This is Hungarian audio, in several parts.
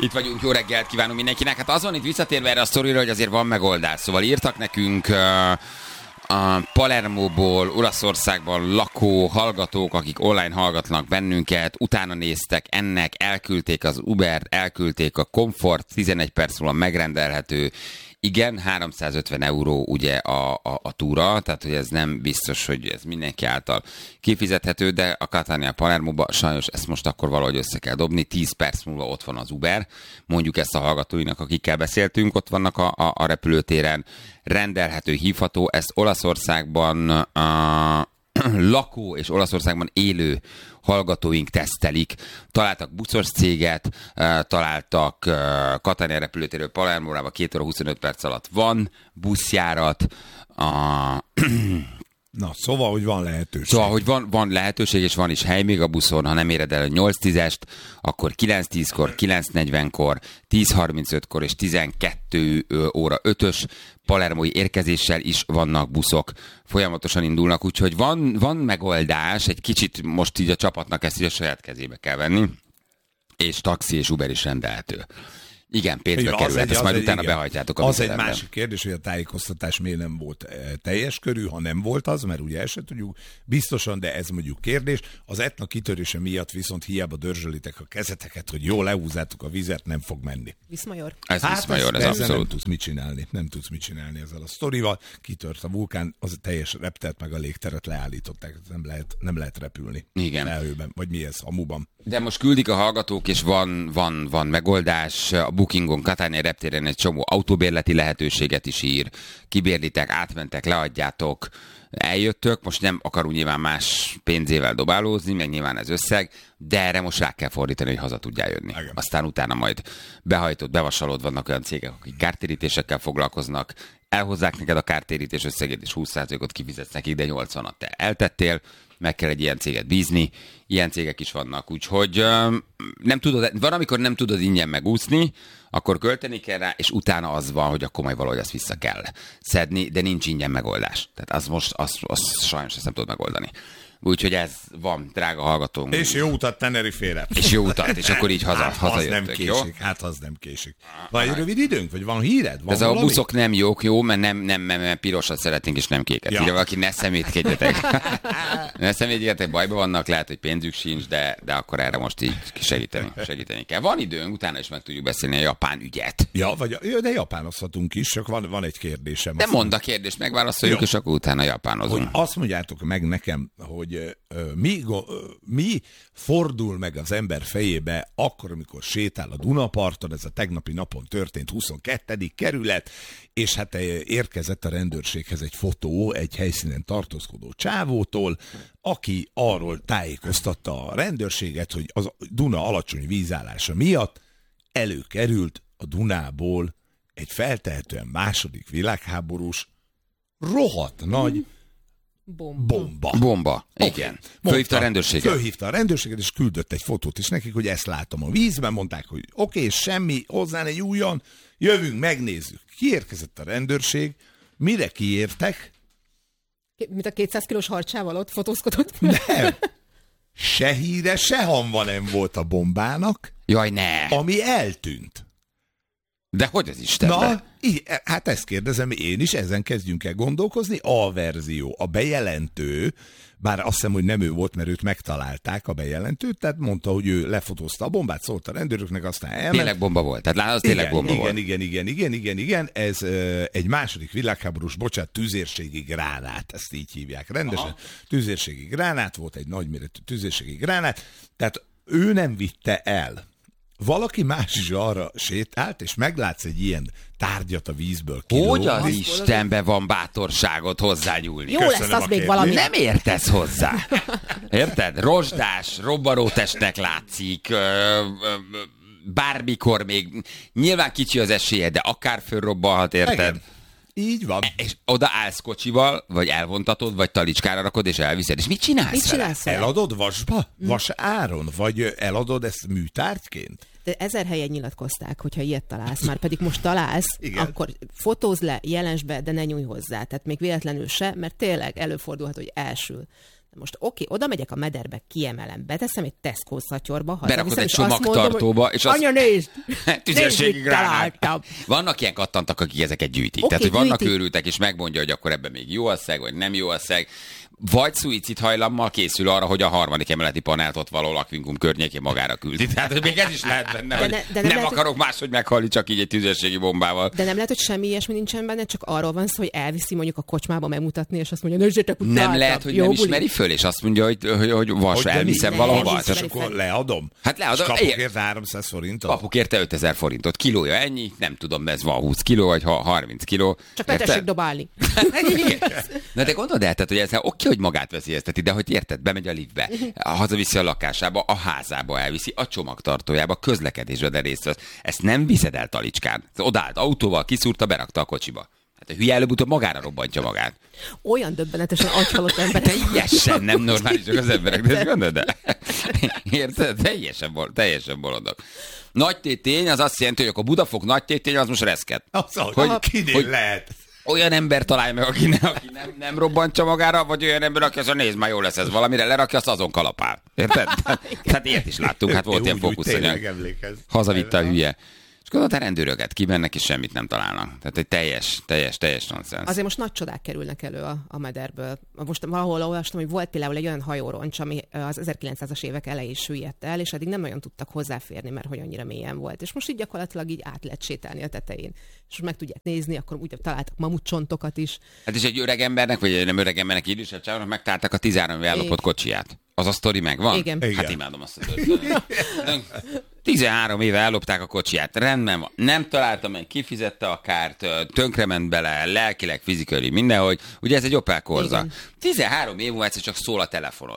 Itt vagyunk, jó reggelt kívánunk mindenkinek. Hát az van itt visszatérve erre a sztorira, hogy azért van megoldás. Szóval írtak nekünk a Palermóból, Olaszországban lakó hallgatók, akik online hallgatnak bennünket, utána néztek ennek, elküldték az Ubert, elküldték a Comfort, 11 perc múlva megrendelhető. Igen, 350 euró ugye a túra, tehát hogy ez nem biztos, hogy ez mindenki által kifizethető, de a Catania Palermóba sajnos ezt most akkor valahogy össze kell dobni. 10 perc múlva ott van az Uber, mondjuk ezt a hallgatóinak, akikkel beszéltünk, ott vannak a repülőtéren, rendelhető, hívható, ezt Olaszországban lakó és Olaszországban élő hallgatóink tesztelik. Találtak buszos céget, találtak Catania repülőtérről Palermóra, 2 óra 25 perc alatt van buszjárat. Na, szóval, hogy van lehetőség. Szóval, hogy van lehetőség, és van is hely még a buszon, ha nem éred el a 8-10-est, akkor 9-10-kor, 9-40-kor, 10-35-kor és 12 óra 5-ös palermói érkezéssel is vannak buszok, folyamatosan indulnak, úgyhogy van megoldás, egy kicsit most így a csapatnak ezt így a saját kezébe kell venni, és taxi és Uber is rendelhető. Igen, pénzbe kerülhet, ezt majd utána behajtjátok a vizelemben. Az egy másik kérdés, hogy a tájékoztatás miért nem volt teljes körű, ha nem volt az, mert ugye el se tudjuk biztosan, de ez mondjuk kérdés. Az Etna kitörése miatt viszont hiába dörzsölitek a kezeteket, hogy jól lehúzátok a vizet, nem fog menni. Viszmajor. Ez Viszmajor, ez abszolút. Nem tudsz mit csinálni ezzel a sztorival. Kitört a vulkán, az a teljes reptert meg a légteret leállították, nem lehet repülni. Igen. Lehőben, vagy mi ez, hamuban. De most küldik a hallgatók, és van megoldás. A Bookingon, Catania reptéren egy csomó autóbérleti lehetőséget is ír. Kibérlitek, átmentek, leadjátok, eljöttök. Most nem akarunk nyilván más pénzével dobálózni, meg nyilván ez összeg, de erre most rá kell fordítani, hogy haza tudjál jönni. Igen. Aztán utána majd behajtott, bevasalod, vannak olyan cégek, akik kártérítésekkel foglalkoznak, elhozzák neked a kártérítés összegét, és 20%-ot kifizetsz nekik, de 80-at te eltettél, meg kell egy ilyen céget bízni, ilyen cégek is vannak, úgyhogy nem tudod, van, amikor nem tudod ingyen megúszni, akkor költeni kell rá, és utána az van, hogy akkor majd valahogy azt vissza kell szedni, de nincs ingyen megoldás. Tehát az most, az sajnos ezt nem tudod megoldani. Úgyhogy ez van, drága hallgatónk. És jó utat Tenerifére. És jó utat, és akkor így hazajöttök, nem késik, jó? Hát az nem késik. Van egy rövid időnk, vagy van híred? Van ez valami? A buszok nem jók, jó, mert nem pirosat szeretnénk, és nem kéket. Ja. Írja valaki, ne szemétkedjetek. Ne szemétkedjetek, bajban vannak, lehet, hogy pénzük sincs, de akkor erre most így segíteni kell. Van időnk, utána is meg tudjuk beszélni a japán ügyet. Ja, de japánozhatunk is, csak van egy kérdésem. De mondd a kérdést, megválaszoljuk, és akkor utána japánozunk. Hogy azt mondjátok meg nekem, hogy mi fordul meg az ember fejébe akkor, amikor sétál a Dunaparton, ez a tegnapi napon történt 22. kerület, és hát érkezett a rendőrséghez egy fotó egy helyszínen tartózkodó csávótól, aki arról tájékoztatta a rendőrséget, hogy az Duna alacsony vízállása miatt előkerült a Dunából egy feltehetően második világháborús rohadt nagy Bomba. Igen. Fölhívta a rendőrséget, és küldött egy fotót is nekik, hogy ezt látom a vízben, mondták, hogy oké, semmi, hozzá egy újon, jövünk, megnézzük. Kiérkezett a rendőrség, mire kiértek? Mint a 200 kilós harcsával ott fotózkodott? Nem. Se híre, se hamva nem volt a bombának. Jaj, ne! Ami eltűnt. De hogy az Istenben? Hát ezt kérdezem én is, ezen kezdjünk el gondolkozni. A verzió, a bejelentő, bár azt hiszem, hogy nem ő volt, mert őt megtalálták a bejelentőt, tehát mondta, hogy ő lefotózta a bombát, szólt a rendőröknek, aztán elment. Tényleg bomba volt, tehát látod, tényleg bomba volt. Igen, ez egy második világháborús, tüzérségi gránát, ezt így hívják rendesen. Aha. Tüzérségi gránát volt, egy nagyméretű tüzérségi gránát, tehát ő nem vitte el. Valaki más is arra sétált, és meglátsz egy ilyen tárgyat a vízből kilógni. Hogy az Istenben van bátorságot hozzányúlni? Jó lesz az még valami. Nem értesz hozzá. Érted? Rozsdás, robbanótestnek látszik, bármikor még. Nyilván kicsi az esélye, de akár fölrobbanhat, érted? Igen. Így van. És oda állsz kocsival, vagy elvontatod, vagy talicskára rakod, és elviszed. És mit csinálsz? Eladod vasba? Vas áron? Vagy eladod ezt műtárgyként? De 1000 helyen nyilatkozták, hogyha ilyet találsz, már pedig most találsz, igen, akkor fotózz le, jelensd be, de ne nyújj hozzá. Tehát még véletlenül se, mert tényleg előfordulhat, hogy elsül. Most oda megyek a mederbe, kiemelem, beteszem egy Tesco szatyorba, berakod egy csomagtartóba, és anya, nézd! tüzérségig találtam. Vannak ilyen kattantak, akik ezeket gyűjtik. Okay, tehát, hogy vannak őrültek, és megmondja, hogy akkor ebben még jó a szeg, vagy nem jó a szeg. Vagy szuicid hajlammal készül arra, hogy a 3. emeleti panelt ott való lakvinkunk környékén magára küldi. Tehát hogy még ez is lehet benne, de nem akarok máshogy meghalni, csak így egy tüzérségi bombával. De nem lehet, hogy semmi ilyesmi nincsen benne, csak arról van szó, hogy elviszi mondjuk a kocsmába megmutatni, és azt mondja, nézzétek, nem lehet, hogy nem ismeri föl, és azt mondja, hogy vas, elviszem valahova. És akkor leadom? Hát leadom. És kapok érte 300 forintot? Kapok érte 5000 forintot. Kilója ennyi, nem tudom, ez van 20 kiló, vagy 30 kiló. Csak ne tessék dobálni. Na de gondold el, hogy ez oké, hogy magát veszélyezteti, de hogy érted, bemegy a liftbe, hazaviszi a lakásába, a házába elviszi, a csomagtartójába, közlekedésbe, de részt vesz. Ezt nem viszed el talicskán. Odállt autóval, kiszúrta, berakta a kocsiba. Hát a hülye előbb-utóbb magára robbantja magát. Olyan döbbenetesen agyhalott emberek. Teljesen nem normálisak az emberek, de ezt gondolod el? Érted? Teljesen bolondok. Nagy tétény az azt jelenti, hogy akkor Budafok nagy tétény, az most reszket. Hogy kinél lehet. Olyan ember találj meg, aki nem robbantja magára, vagy olyan ember, aki azt mondja, nézd, már jó lesz ez valamire, lerakja, azt azon kalapál. Érted? Tehát ilyet is láttunk, hát volt ilyen fókuszanyag. Hazavitte a hülye. És gondolod, a rendőröket kimennek, és semmit nem találnak. Tehát egy teljes nonsens. Azért most nagy csodák kerülnek elő a mederből. Most valahol olvastam, hogy volt például egy olyan hajóroncs, ami az 1900-as évek elején süllyedt el, és eddig nem nagyon tudtak hozzáférni, mert hogy annyira mélyen volt. És most így gyakorlatilag így át lehet sétálni a tetején. És meg tudják nézni, akkor úgy találtak mamutcsontokat is. Hát és egy öreg embernek, vagy nem öreg embernek, idősebb csávónak megtalálták a 13 ellopott kocsiját. Az a sztori megvan? Igen. Hát imádom azt a történetet. 13 éve ellopták a kocsiját. Rendben van. Nem találta meg, kifizette a kárt, tönkrement bele, lelkileg, fizikailag, mindenhogy. Ugye ez egy Opel Corsa. Igen. 13 év múlva egyszer csak szól a telefonod.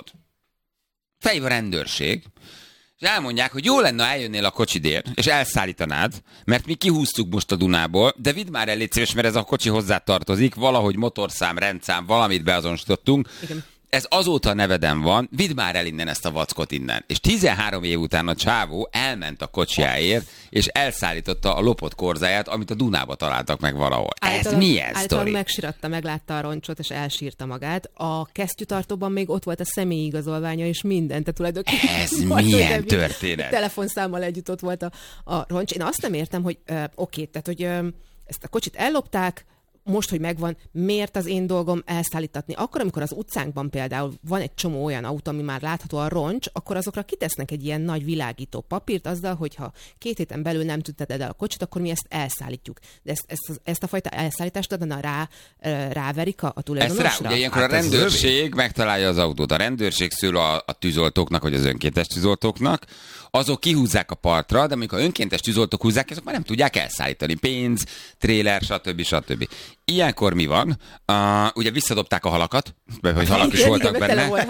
Fejv a rendőrség, és elmondják, hogy jó lenne, eljönnél a kocsidért, és elszállítanád, mert mi kihúztuk most a Dunából, de vidd már el, légy szíves, mert ez a kocsi hozzá tartozik, valahogy motorszám, rendszám, valamit beazonosítottunk. Igen. Ez azóta neveden van, vidd már el innen ezt a vackot innen. És 13 év után a csávó elment a kocsiáért, és elszállította a lopott korzáját, amit a Dunába találtak meg valahol. Ez milyen sztori? Megsiratta, meglátta a roncsot, és elsírta magát. A kesztyűtartóban még ott volt a személyi igazolványa, és minden. Tehát tulajdonképpen ez milyen történet? Telefonszámmal együtt ott volt a roncs. Én azt nem értem, hogy oké, tehát hogy ezt a kocsit ellopták, most, hogy megvan, miért az én dolgom elszállítatni? Akkor, amikor az utcánkban például van egy csomó olyan autó, ami már látható a roncs, akkor azokra kitesznek egy ilyen nagy világító papírt azzal, hogy ha 2 héten belül nem tünteted el a kocsit, akkor mi ezt elszállítjuk. De ezt a fajta elszállítást ráverik a tulajdonosra? Ugye ilyenkor a rendőrség megtalálja az autót. A rendőrség szól a tűzoltóknak, vagy az önkéntes tűzoltóknak, azok kihúzzák a partra, de amikor önkéntes tűzoltók húzzák, azok már nem tudják elszállítani. Pénz, tréler, stb. Ilyenkor mi van? Ugye visszadobták a halakat, vagy halak is voltak benne.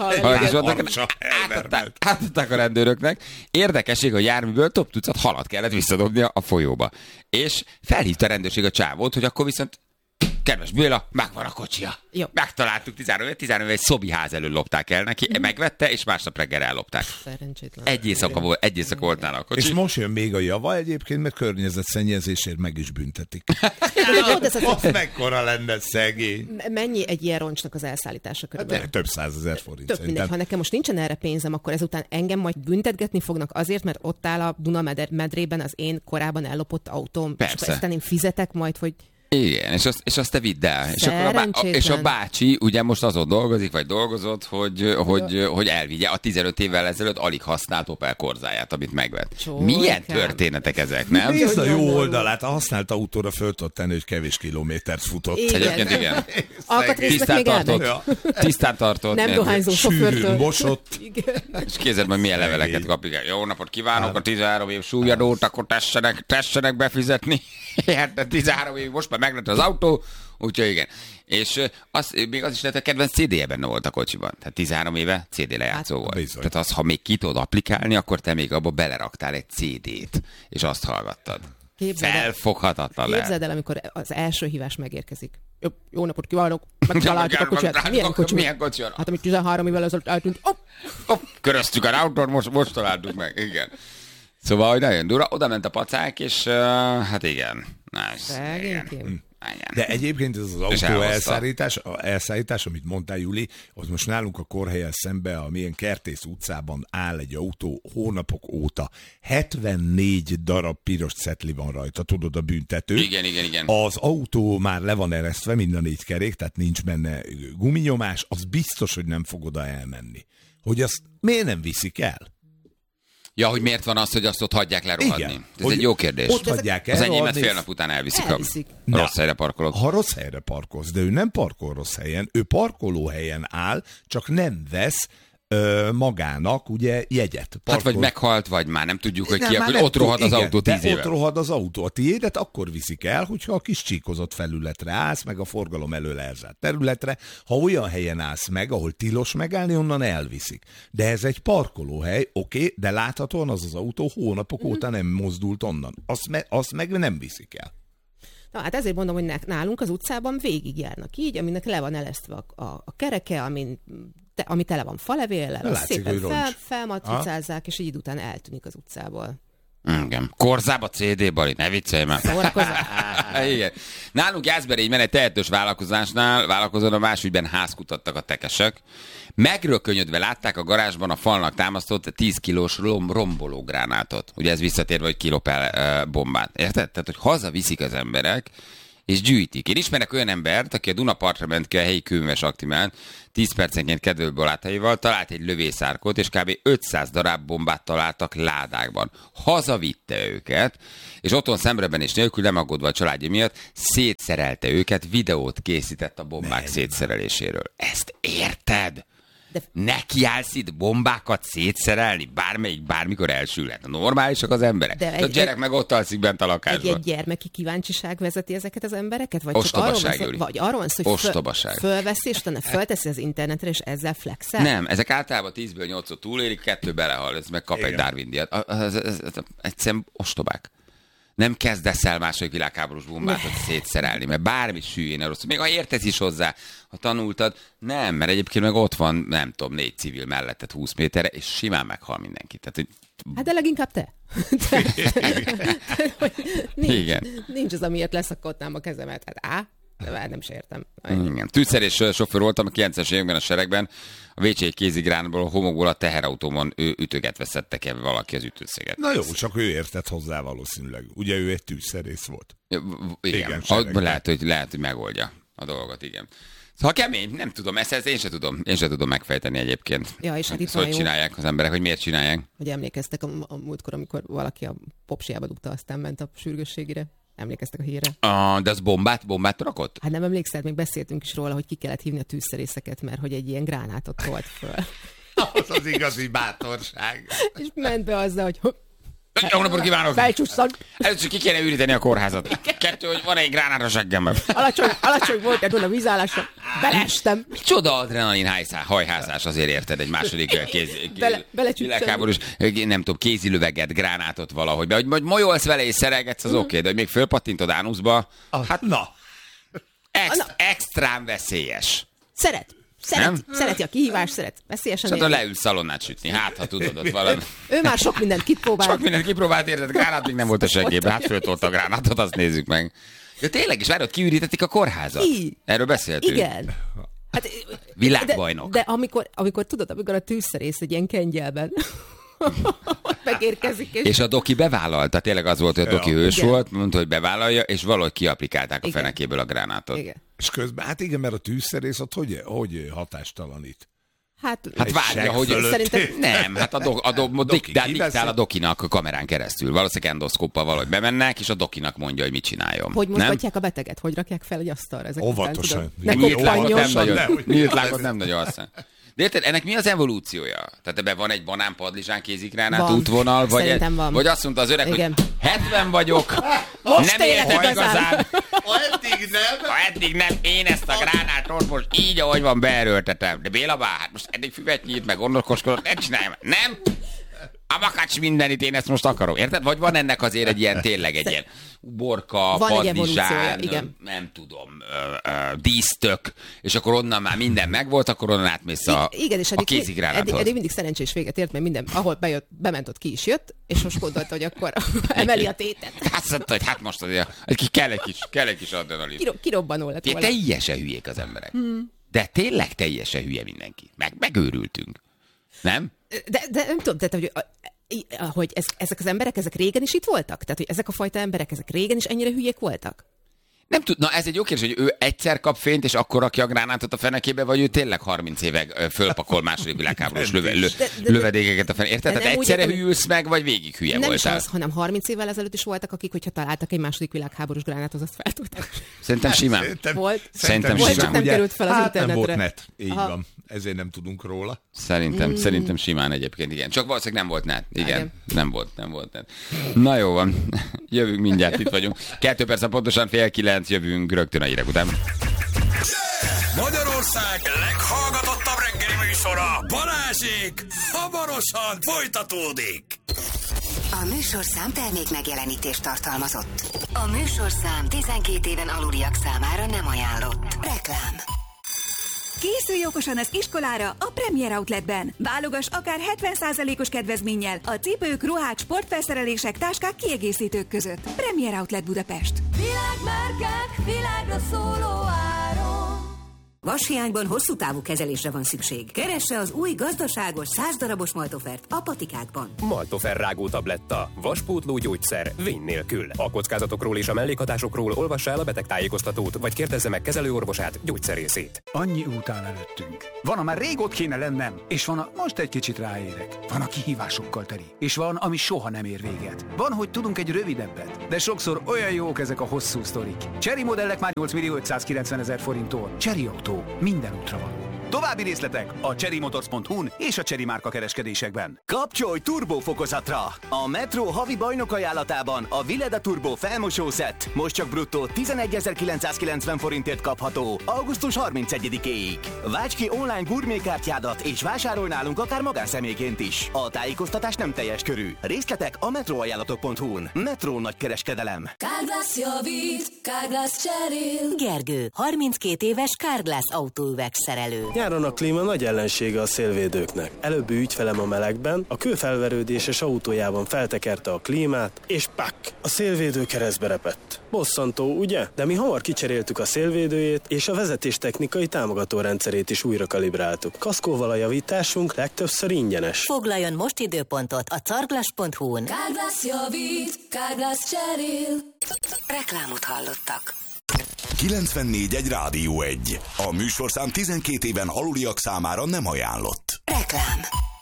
Átadták a rendőröknek. Érdekesség, hogy járműből több tucat halat kellett visszadobni a folyóba. És felhívta a rendőrség a csávót, hogy akkor viszont kedves Béla, megvan a kocsia. Jó. Megtaláltuk 13 éve, egy szobi ház elől lopták el neki, megvette, és másnap reggel ellopták. Szerencsétlen. Egy éjszaka volt nála a kocsi. És most jön még a java egyébként, mert környezetszennyezésért meg is büntetik. Az mekkora lenne szegény. Mennyi egy ilyen roncsnak az elszállítása körülbelül? Hát, több 100 000 forint. Tök mindegy, ha nekem most nincsen erre pénzem, akkor ezután engem majd büntetgetni fognak azért, mert ott áll a Duna medrében az én korábban ellopott autóm. Persze. És aztán én fizetek majd, hogy... Igen, és azt te vidd el. És a bácsi ugye most azon dolgozik, vagy dolgozott, hogy elvigye a 15 évvel ezelőtt alig használt Opel Corzáját, amit megvett. Milyen történetek ezek, nem? Nézd a jó oldalát, a használt autóra föl tudod tenni, hogy kevés kilométert futott. Igen. Tisztán tartott. Nem dohányzó sofőrtől. Mosott. És képzeld, hogy milyen leveleket kapjuk el. Jó napot kívánok, a 13 év súlyadót, akkor tessenek befizetni. Hát 13 év, most már meglett az autó, úgyhogy igen. És még az is lehet, hogy a kedvenc CD-je benne volt a kocsiban. Tehát 13 éve CD lejátszó volt. Bizony. Tehát az, ha még ki tudod applikálni, akkor te még abba beleraktál egy CD-t, és azt hallgattad. Felfoghatatlan lehet. Képzeld el, amikor az első hívás megérkezik. Jó napot kívánok, megtaláltuk a kocsiját. Milyen kocsi? Hát amit 13 évvel ezelőtt eltűnt. Köröztük a Rautort, most találtuk meg. Igen. Szóval, hogy nagyon durva, oda ment a pacák, és hát igen. Nice. De egyébként ez az autó elszállítás, amit mondtál, Juli, az most nálunk a Korhelyen szembe, a milyen Kertész utcában áll egy autó hónapok óta. 74 darab piros cetli van rajta, tudod, a büntető. Igen. Az autó már le van eresztve, mind a 4 kerék, tehát nincs benne guminyomás, az biztos, hogy nem fog oda elmenni. Hogy azt miért nem viszik el? Ja, hogy miért van az, hogy azt ott hagyják lerohadni? Igen. Ez egy jó kérdés. Ott hagyják az enyémet elrohadni. fél nap után elviszik. Elviszik. A rossz helyre parkolok. Ha rossz helyre parkolsz, de ő nem parkol rossz helyen, ő parkolóhelyen áll, csak nem vesz magának ugye jegyet. Hát vagy meghalt, vagy már nem tudjuk, hogy Nem, ki, már hogy nem ott rohad az igen, autó 10 éve. Ott rohad az autó. A tiédet akkor viszik el, hogyha a kis csíkozott felületre állsz, meg a forgalom elől elzárt területre. Ha olyan helyen állsz meg, ahol tilos megállni, onnan elviszik. De ez egy parkolóhely, oké, de láthatóan az autó hónapok óta nem mozdult onnan. Azt meg nem viszik el. Na, hát ezért mondom, hogy nálunk az utcában végigjárnak így, aminek le van elesztve a kereke, ami tele van falevéllel, azt szépen felmatricázzák, és így után eltűnik az utcából. Igen. Korzába CD, Bali, ne viccelj már. Igen. Nálunk Jászberényben egy tehetős vállalkozón a más ügyben házkutattak a tekesek. Megrökönyödve látták a garázsban a falnak támasztott 10 kilós rombológránátot. Ugye ez visszatérve, hogy kilopel bombát. Érted? Tehát, hogy hazaviszik az emberek, és gyűjtik. Én ismerek olyan embert, aki a Dunapartra ment ki a helyi kőműves aktimán, 10 percenként kedvőből áthelyéval, talált egy lövészárkot, és kb. 500 darab bombát találtak ládákban. Hazavitte őket, és otthon szemrebenés nélkül, nem aggódva a családja miatt, szétszerelte őket, videót készített a bombák szétszereléséről. Ezt érted? Nekiállsz itt bombákat szétszerelni? Bármikor elsülhet. Normálisak az emberek. De a gyerek meg ott alszik bent a lakásban. Egy gyermeki kíváncsiság vezeti ezeket az embereket? Vagy ostobaság, arról van szó, hogy fölveszi, és utána fölteszi az internetre, és ezzel flexel? Nem, ezek általában 10-ből 8-ot túlérik, 2 belehal, ez meg kap egy Darwin-díjat. Egyszerűen ostobák. Nem kezdesz el második világháborús bombákat szétszerelni, mert bármi süllyén el rosszul. Még ha értesz is hozzá, ha tanultad, nem, mert egyébként meg ott van, nem tudom, 4 civil melletted 20 méterre, és simán meghal mindenki. Tehát, hogy... Hát de leginkább te. Nincs az, amiért leszakadtám a kezemet. Hát de nem is értem. Igen. Tűzszerés sofőr voltam a 90-es években a seregben, a WC kézigránból, a homokból a teherautómon ütögetve szedtek el valaki az ütőszeget. Na jó, csak ő értett hozzá valószínűleg. Ugye ő egy tűzszerész volt. Igen. Lehet, hogy megoldja a dolgot, igen. Ha kemény, nem tudom, ezt én sem tudom megfejteni egyébként. Ja, és hát itt hogy csinálják az emberek, hogy miért csinálják. Hogy emlékeztek a múltkor, amikor valaki a popsiába dugta, aztán ment a sürgősségire. Emlékeztek a hírre? De az bombát rakott? Hát nem emlékszel, még beszéltünk is róla, hogy ki kellett hívni a tűzszerészeket, mert hogy egy ilyen gránátot tolt föl. Az igazi bátorság. És ment be azzal, hogy jó napot kívánok! Felcsusszag! Először ki kéne üríteni a kórházat. 2, hogy van egy gránát a seggemben. Alacsony volt egy a vízállásra. Beleestem. Micsoda adrenalin hajházás, azért érted egy második világháborús, nem tudom, kézilöveget, gránátot valahogy. Hogy molyolsz vele és szerelgetsz, az oké, de hogy még fölpattintod ánuszba, hát na. Extrán veszélyes. Szereti a kihívást, szeret veszélyesen érni. Szóval leülsz szalonnát sütni, hát ha tudod ott valami. Ő már sok mindent kipróbált. Érted, gránát még nem volt a seggében, hát föltolta a gránátot, azt nézzük meg. Ja, tényleg, és várod, kiürítették a kórházat. Erről beszéltünk. Igen. Hát, világbajnok. De amikor tudod, amikor a tűzszerész egy ilyen kengyelben megérkezik. És a doki bevállalta, tényleg az volt, hogy a doki hős volt, mondta, hogy bevállalja, és valahogy kiaplikálták a fenekéből a gránátot. Igen. És közben, hát igen, mert a tűzszerész ott hogy hatástalanít? Hát várja, hogy szerintem nem, hát diktál a dokinak a kamerán keresztül. Valószínűleg endoszkóppal valahogy bemennek, és a dokinak mondja, hogy mit csináljon. Hogy mozgatják a beteget? Hogy rakják fel egy asztalra? Óvatosan. Nyílt lákot nem nagyon használ. De érted, ennek mi az evolúciója? Tehát ebben van egy banánpadlizsán kézigránát útvonal, vagy azt mondta az öreg, hogy 70 vagyok, most nem értek igazán. Ha eddig nem, én ezt a gránátot most így, ahogy van, beerőltetem. De Béla bár, hát most eddig füvet nyírt, meg gondoskodott, nem csináljam. Nem? a makacs mindenit, én ezt most akarom. Érted? Vagy van ennek azért egy ilyen, tényleg egy ilyen uborka, padlizsán, nem tudom, dísztök, és akkor onnan már minden megvolt, akkor onnan átmész a kézigránáthoz. Eddig mindig szerencsés véget ért, mert minden, ahol bement, ott ki is jött, és most gondolta, hogy akkor emeli a tétet. Azt mondta, hogy hát most azért kell egy kis adrenalin. Kirobbanó lett volna. Teljesen hülyék az emberek. De tényleg teljesen hülye mindenki. Megőrültünk. Nem? De nem tudom, tehát, hogy ezek az emberek, ezek régen is itt voltak? Tehát, hogy ezek a fajta emberek, ezek régen is ennyire hülyék voltak? Nem tud, na ez egy jó kérdés, hogy ő egyszer kap fényt, és akkor rakja a gránátot a fenekébe, vagy ő tényleg 30 éve fölpakol második világháborús lövedékeket a fenekébe. Érted? Tehát egyszerre hűlsz meg, vagy végig hülye voltál? Nem is az, hanem 30 évvel ezelőtt is voltak, akik, hogyha találtak egy második világháborús gránátot, azt fel tudták. Szerintem simán. Szerintem simán. Csak nem került fel az internetre. Nem volt net, így van. Ezért nem tudunk róla. Szerintem simán egyébként, igen. Csak valószínűleg nem volt net. Igen, nem volt net. Na jó van, jövünk mindjárt, itt vagyunk. 2 perc, pontosan 8:30 jövünk rögtön a hírek után. Magyarország leghallgatottabb reggeli műsora, Balázsék, hamarosan folytatódik. A műsorszám termék megjelenítést tartalmazott. A műsorszám 12 éven aluliak számára nem ajánlott. Reklám. Készülj okosan az iskolára a Premier Outletben. Válogass akár 70%-os kedvezménnyel a cipők, ruhák, sportfelszerelések, táskák, kiegészítők között. Premier Outlet Budapest. Világmárkák, világra szóló áron. Vashiányban hosszú távú kezelésre van szükség. Keresse az új gazdaságos 100 darabos Maltofert a patikákban. Maltofer rágó tabletta. Vaspótló gyógyszer. Vény nélkül. A kockázatokról és a mellékhatásokról olvassa el a betegtájékoztatót, vagy kérdezze meg kezelőorvosát, gyógyszerészét. Annyi út áll előttünk. Van, amár rég ott kéne lennem, és van, a most egy kicsit ráérek. Van, a kihívásokkal teli, és van, ami soha nem ér véget. Van, hogy tudunk egy rövidebbet, de sokszor olyan jók ezek a hosszú sztorik. Chery modellek már 8.590.000 forinttól. Chery Autó. Minden útra való. További részletek a cherrymotors.hu-n és a Chery márka kereskedésekben. Kapcsolj turbófokozatra! A Metro havi bajnok ajánlatában a Vileda Turbo felmosószett most csak bruttó 11.990 forintért kapható augusztus 31-éig. Válts ki online gurmékártyádat és vásárolj nálunk akár magánszemélyként is. A tájékoztatás nem teljes körű. Részletek a metroajánlatok.hu-n. Metro nagy kereskedelem. Carglass javít, Carglass cserél. Gergő, 32 éves Carglass autóüvegszerelő. Nyáron a klíma nagy ellensége a szélvédőknek. Előbbi ügyfelem a melegben, a kőfelverődéses autójában feltekerte a klímát, és pak! A szélvédő keresztbe repett. Bosszantó, ugye? De mi hamar kicseréltük a szélvédőjét, és a vezetéstechnikai támogató rendszerét is újra kalibráltuk. Kaszkóval a javításunk legtöbbször ingyenes. Foglaljon most időpontot a carglass.hu-n. Carglass javít, Carglass cserél. Reklámot hallottak. 94.1 Rádió 1. A műsorszám 12 éven aluliak számára nem ajánlott. Reklám.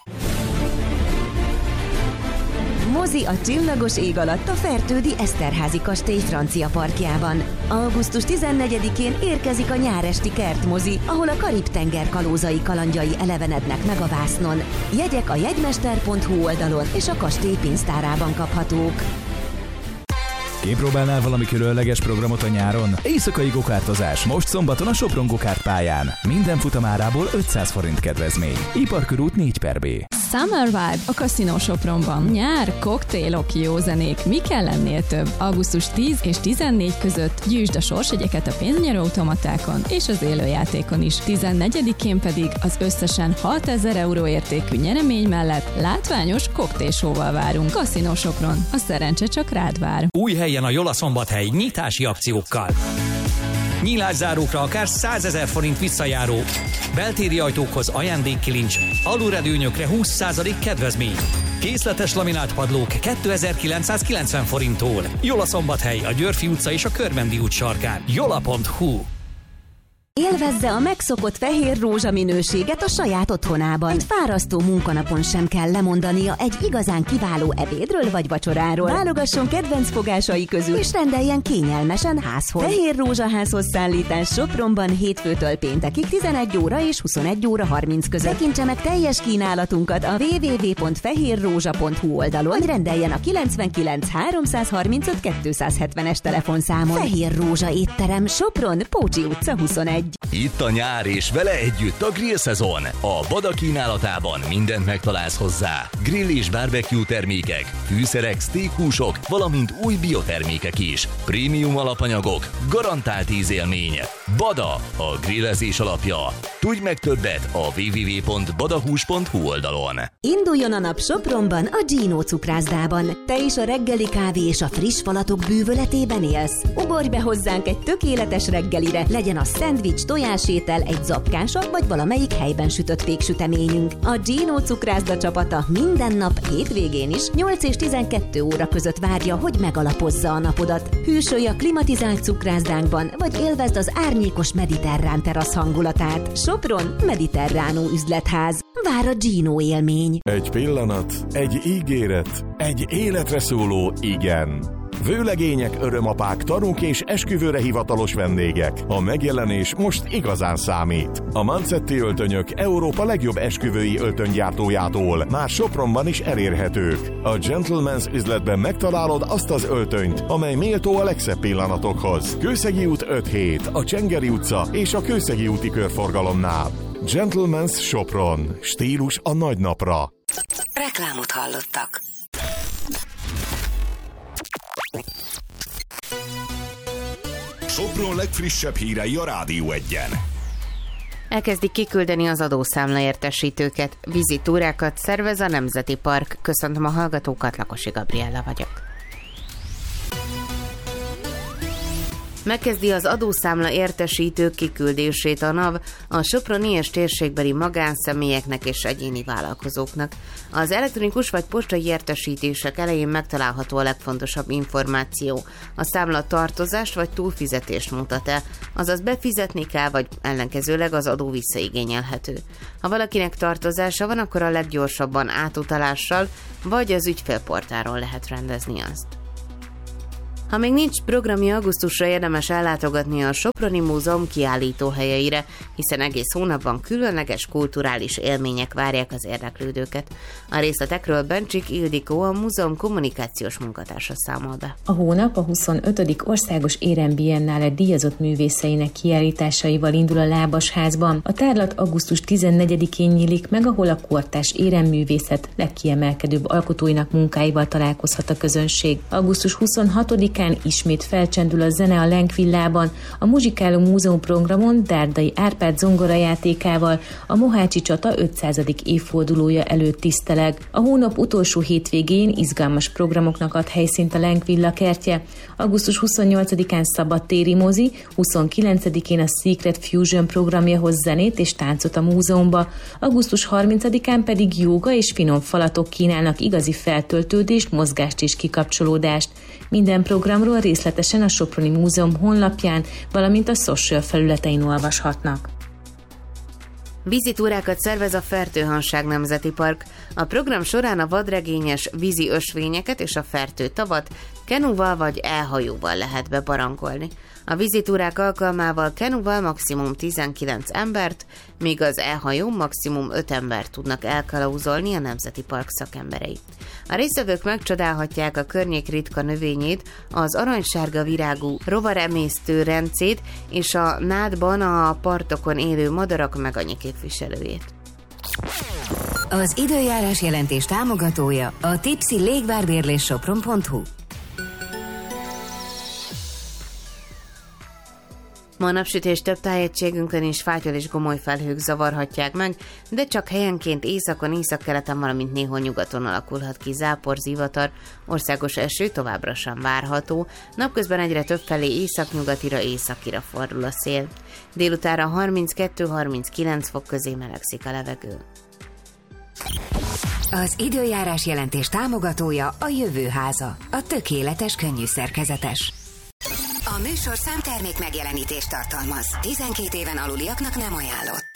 Mozi a csillagos ég alatt a Fertődi Eszterházy kastély francia parkjában. Augusztus 14-én érkezik a nyáresti kertmozi, ahol a Karib-tenger kalózai kalandjai elevenednek meg a vásznon. Jegyek a jegymester.hu oldalon és a kastély pénztárában kaphatók. Kipróbálnál valami különleges programot a nyáron? Éjszakai gokártozás most szombaton a Sopron Gokárt pályán. Minden futamárából 500 forint kedvezmény. Iparkörút 4/B. Summer Vibe a Casino Sopronban. Nyár, koktélok, jó zenék. Mi kell ennél több? Augusztus 10 és 14 között gyűjtsd a sorsjegyeket a pénznyerő automatákon és az élőjátékon is. 14-én pedig az összesen 6000 euró értékű nyeremény mellett látványos koktélsóval várunk. Casino Sopron. A szerencse csak rád vár. Új helyen a Jola Szombathely nyitási akciókkal. Nyílászárókra akár 100 000 forint visszajáró, beltéri ajtókhoz ajándékkilincs, alulredőnyökre 20% kedvezmény. Készletes laminált padlók 2990 forinttól. Jola Szombathely, a Györfi utca és a Körmendi út sarkán. jola.hu. Élvezze a megszokott fehér rózsa minőséget a saját otthonában. Egy fárasztó munkanapon sem kell lemondania egy igazán kiváló ebédről vagy vacsoráról. Válogasson kedvenc fogásai közül, és rendeljen kényelmesen házhoz. Fehér rózsaházhoz szállítás Sopronban hétfőtől péntekig 11 óra és 21 óra 30 között. Tekintse meg teljes kínálatunkat a www.fehérrózsa.hu oldalon, vagy rendeljen a 99 335 270-es telefonszámon. Fehér Rózsa étterem, Sopron, Pócsi utca 21. 1. Itt a nyár és vele együtt a grill szezon. A Bada kínálatában mindent megtalálsz hozzá. Grill és barbecue termékek, fűszerek, steakhúsok, valamint új biotermékek is. Prémium alapanyagok, garantált ízélmény. Bada, a grillezés alapja. Tudj meg többet a www.badahús.hu oldalon. Induljon a nap Sopronban, a Gino cukrászdában. Te is a reggeli kávé és a friss falatok bűvöletében élsz? Ugorj be hozzánk egy tökéletes reggelire, legyen a szendvics, tojásétel, egy zapkása, vagy valamelyik helyben sütött péksüteményünk. A Gino cukrászda csapata minden nap, hétvégén is 8 és 12 óra között várja, hogy megalapozza a napodat. Hűsölj a klimatizált cukrászdánkban, vagy élvezd az árnyékos mediterrán terasz hangulatát. Sopron, mediterránó üzletház. Vár a Gino élmény. Egy pillanat, egy ígéret, egy életre szóló igen. Vőlegények, örömapák, tanúk és esküvőre hivatalos vendégek. A megjelenés most igazán számít. A Mancetti öltönyök Európa legjobb esküvői öltönygyártójától már Sopronban is elérhetők. A Gentleman's üzletben megtalálod azt az öltönyt, amely méltó a legszebb pillanatokhoz. Kőszegi út 5-7, a Csengeri utca és a Kőszegi úti körforgalomnál. Gentleman's Sopron. Stílus a nagy napra. Reklámot hallottak. Sopron legfrissebb hírei a Rádió 1-en. Elkezdik kiküldeni az adószámla értesítőket. Vizitúrákat szervez a Nemzeti Park. Köszöntöm a hallgatókat, Lakosi Gabriella vagyok. Megkezdi az adószámla értesítők kiküldését a NAV a soproni és térségbeli magánszemélyeknek és egyéni vállalkozóknak. Az elektronikus vagy postai értesítések elején megtalálható a legfontosabb információ. A számla tartozást vagy túlfizetést mutat-e, azaz befizetni kell, vagy ellenkezőleg az adó visszaigényelhető. Ha valakinek tartozása van, akkor a leggyorsabban átutalással vagy az ügyfélportáron lehet rendezni azt. Ha még nincs programja, augusztusra érdemes ellátogatni a Soproni Múzeum kiállítóhelyeire, hiszen egész hónapban különleges kulturális élmények várják az érdeklődőket. A részletekről Bencsik Ildikó, a múzeum kommunikációs munkatársa számol be. A hónap a 25. Országos Érembiennále díjazott művészeinek kiállításaival indul a Lábasházban. A tárlat augusztus 14-én nyílik meg, ahol a kortárs éremművészet legkiemelkedőbb alkotóinak munkáival találkozhat a közönség. Augusztus 26-án ismét felcsendül a zene a Lenkvillában, a Muzsikáló Múzeum programon Dárdai Árpád zongorajátékával a Mohácsi csata 500. évfordulója előtt tiszteleg. A hónap utolsó hétvégén izgalmas programoknak ad helyszínt a Lenkvilla kertje. Augusztus 28-án szabadtéri mozi, 29-én a Secret Fusion programja hoz zenét és táncot a múzeumba, augusztus 30-án pedig jóga és finom falatok kínálnak igazi feltöltődést, mozgást és kikapcsolódást. Minden programról részletesen a Soproni Múzeum honlapján, valamint a social felületein olvashatnak. Vízitúrákat szervez a Fertőhanság Nemzeti Park. A program során a vadregényes vízi ösvényeket és a Fertőtavat kenuval vagy elhajóval lehet bebarangolni. A vízitúrák alkalmával kenuval maximum 19 embert, míg az elhajón maximum 5 embert tudnak elkalauzolni a Nemzeti Park szakemberei. A résztvevők megcsodálhatják a környék ritka növényét, az aranysárga virágú rovaremésztő rencét és a nádban a partokon élő madarak megannyi képviselőjét. Az időjárás jelentés támogatója a Tipsy légvárbérlés Sopron.hu. Ma a napsütés több tájegységünkön is fátyol és gomoly felhők zavarhatják meg, de csak helyenként északon, északkeleten, valamint néhol nyugaton alakulhat ki zápor, zivatar, országos eső továbbra sem várható, napközben egyre több felé északnyugatira, északira fordul a szél. Délutánra 32-39 fok közé melegszik a levegő. Az időjárás jelentés támogatója a Jövőháza, a tökéletes könnyű szerkezetes. A műsorszám termék megjelenítést tartalmaz. 12 éven aluliaknak nem ajánlott.